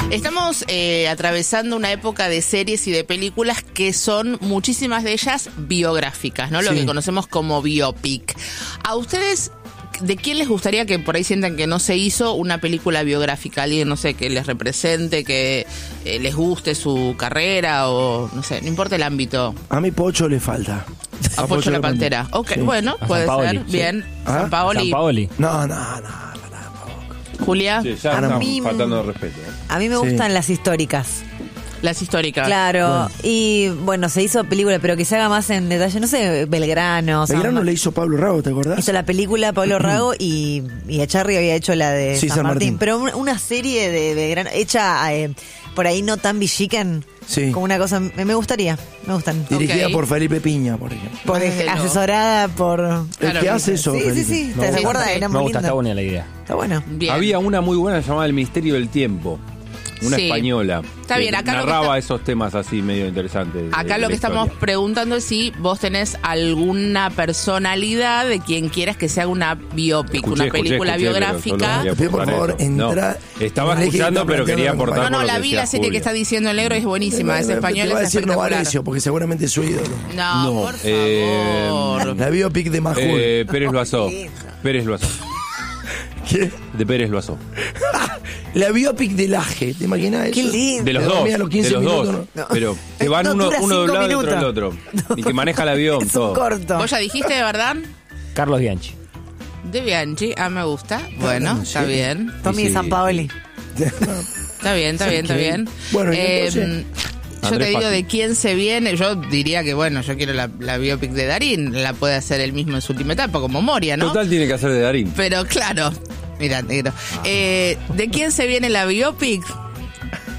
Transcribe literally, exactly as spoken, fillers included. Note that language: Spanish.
Estamos eh, atravesando una época de series y de películas que son muchísimas de ellas biográficas, ¿no? Lo Sí. que conocemos como biopic. ¿A ustedes de quién les gustaría que por ahí sientan que no se hizo una película biográfica? Alguien, no sé, que les represente, que eh, les guste su carrera o, no sé, no importa el ámbito. A mi Pocho le falta. A Pocho la Pantera. Ok, Sí. bueno, A puede Sampaoli, ser. sí. Bien. ¿Ah? San Paoli. San Paoli. No, no, no. Julia, Sí, ya A estamos mí- faltando de respeto. ¿eh? A mí me Sí. gustan las históricas. las históricas. Claro. Bueno. Y bueno, se hizo película, pero que se haga más en detalle. No sé, Belgrano. San Belgrano Ma- le hizo Pablo Rago, ¿te acordás? Hizo la película Pablo Rago y, y Echarri había hecho la de Sí, San, San Martín. Martín. Pero una, una serie de Belgrano hecha eh, por ahí no tan villiquen. Sí. Como una cosa, me, me gustaría, me gustan. Dirigida Ok. por Felipe Piña, por ejemplo. Por, Desde luego. asesorada por... El Claro, que hace eso, Sí, sí, Felipe. sí, Me ¿te gusta. acuerdas? Era Me muy gusta, linda. está buena la idea. Está bueno. Bien. Había una muy buena llamada El Misterio del Tiempo. Una Sí. española. Está que bien, acá lo que narraba está- esos temas así medio interesantes. de- Acá de lo la que estamos historia. preguntando es si vos tenés alguna personalidad de quien quieras que se haga una biopic, Escuché, una escuché, película escuché, pero biográfica. solo quería Te pido, por aportar favor, eso. entra- No, estaba Elegí que escuchando, está pero quería planteando aportar No, no, con lo la que vi decía la serie que Julia. está diciendo el negro, es buenísima, es española, Te va a es decir espectacular. Novarecio, porque seguramente es su ídolo. No, No, por eh, favor. La biopic de Majul. Eh, Pérez Loazó. Qué lindo. Pérez Loazó. ¿Qué? De Pérez Loazó. La biopic del Aje, ¿te imaginas eso? Qué lindo. De los Te dos. dormía a los quince de los minutos, dos. ¿no? Pero que van No, uno, dura uno de un cinco lado y otro del minutos. otro. Y que maneja el avión, Es todo. un corto. ¿Vos ya dijiste, de verdad? Carlos Bianchi. De Bianchi, ah, me gusta. Bueno, no, está sí. bien. Tommy Sí, de San sí. Paoli. Está bien, está bien, está bien. Bueno, ¿y Eh, entonces? yo Andrés te digo Fácil. de quién se viene. Yo diría que, bueno, yo quiero la, la biopic de Darín. La puede hacer él mismo en su última etapa, como Moria, ¿no? Total tiene que hacer de Darín. Pero claro, mira, negro. Eh, ¿De quién se viene la biopic?